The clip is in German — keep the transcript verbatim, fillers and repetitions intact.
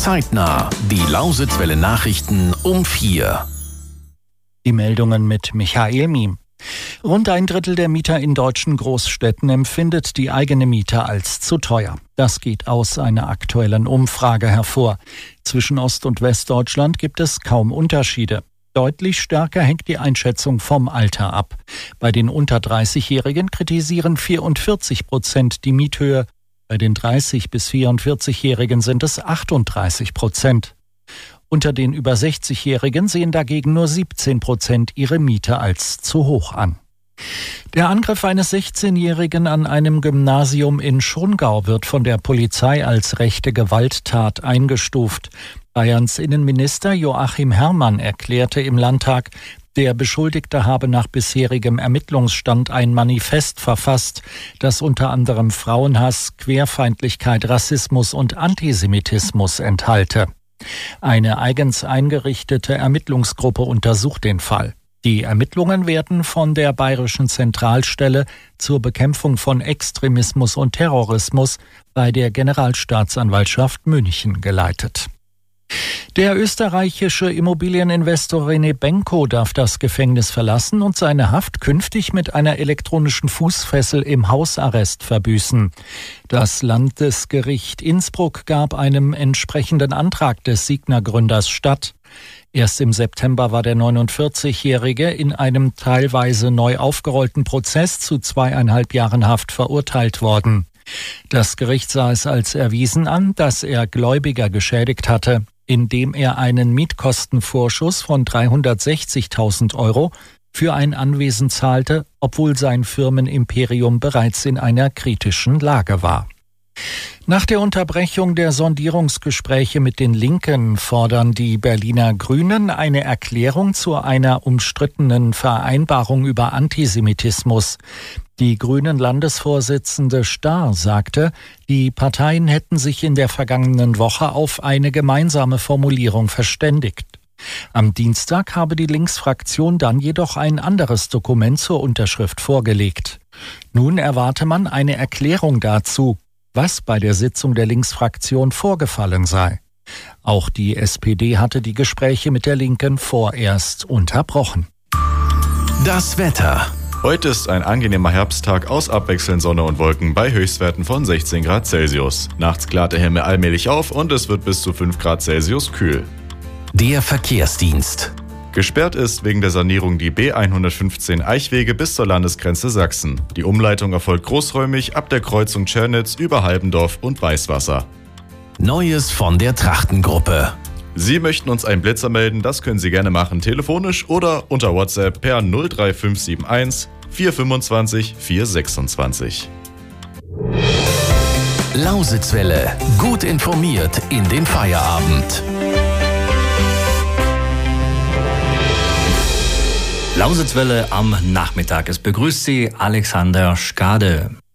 Zeitnah. Die Lausitzwelle Nachrichten um vier. Die Meldungen mit Michael Miem. Rund ein Drittel der Mieter in deutschen Großstädten empfindet die eigene Miete als zu teuer. Das geht aus einer aktuellen Umfrage hervor. Zwischen Ost- und Westdeutschland gibt es kaum Unterschiede. Deutlich stärker hängt die Einschätzung vom Alter ab. Bei den unter dreißigjährigen kritisieren vierundvierzig Prozent die Miethöhe. Bei den dreißig- bis vierundvierzigjährigen sind es achtunddreißig Prozent. Unter den über sechzigjährigen sehen dagegen nur siebzehn Prozent ihre Miete als zu hoch an. Der Angriff eines sechzehnjährigen an einem Gymnasium in Schongau wird von der Polizei als rechte Gewalttat eingestuft. Bayerns Innenminister Joachim Herrmann erklärte im Landtag, der Beschuldigte habe nach bisherigem Ermittlungsstand ein Manifest verfasst, das unter anderem Frauenhass, Querfeindlichkeit, Rassismus und Antisemitismus enthalte. Eine eigens eingerichtete Ermittlungsgruppe untersucht den Fall. Die Ermittlungen werden von der Bayerischen Zentralstelle zur Bekämpfung von Extremismus und Terrorismus bei der Generalstaatsanwaltschaft München geleitet. Der österreichische Immobilieninvestor René Benko darf das Gefängnis verlassen und seine Haft künftig mit einer elektronischen Fußfessel im Hausarrest verbüßen. Das Landesgericht Innsbruck gab einem entsprechenden Antrag des Signa-Gründers statt. Erst im September war der neunundvierzigjährige in einem teilweise neu aufgerollten Prozess zu zweieinhalb Jahren Haft verurteilt worden. Das Gericht sah es als erwiesen an, dass er Gläubiger geschädigt hatte, indem er einen Mietkostenvorschuss von dreihundertsechzigtausend Euro für ein Anwesen zahlte, obwohl sein Firmenimperium bereits in einer kritischen Lage war. Nach der Unterbrechung der Sondierungsgespräche mit den Linken fordern die Berliner Grünen eine Erklärung zu einer umstrittenen Vereinbarung über Antisemitismus. Die Grünen-Landesvorsitzende Starr sagte, die Parteien hätten sich in der vergangenen Woche auf eine gemeinsame Formulierung verständigt. Am Dienstag habe die Linksfraktion dann jedoch ein anderes Dokument zur Unterschrift vorgelegt. Nun erwarte man eine Erklärung dazu, was bei der Sitzung der Linksfraktion vorgefallen sei. Auch die S P D hatte die Gespräche mit der Linken vorerst unterbrochen. Das Wetter. Heute ist ein angenehmer Herbsttag aus abwechselnd Sonne und Wolken bei Höchstwerten von sechzehn Grad Celsius. Nachts klart der Himmel allmählich auf und es wird bis zu fünf Grad Celsius kühl. Der Verkehrsdienst. Gesperrt ist wegen der Sanierung die B hundertfünfzehn Eichwege bis zur Landesgrenze Sachsen. Die Umleitung erfolgt großräumig ab der Kreuzung Tschernitz über Halbendorf und Weißwasser. Neues von der Trachtengruppe. Sie möchten uns einen Blitzer melden, das können Sie gerne machen, telefonisch oder unter WhatsApp per null drei fünf sieben eins vier fünfundzwanzig vier sechsundzwanzig. Lausitzwelle. Gut informiert in den Feierabend. Lausitzwelle am Nachmittag. Es begrüßt Sie Alexander Skade.